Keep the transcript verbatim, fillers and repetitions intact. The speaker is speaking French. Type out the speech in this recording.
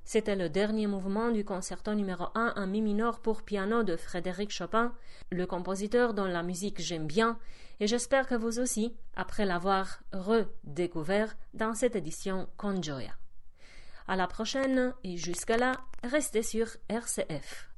C'était le dernier mouvement du concerto numéro un en mi mineur pour piano de Frédéric Chopin, le compositeur dont la musique j'aime bien, et j'espère que vous aussi, après l'avoir redécouvert dans cette édition con gioia. À la prochaine, et jusqu'à là, restez sur R C F.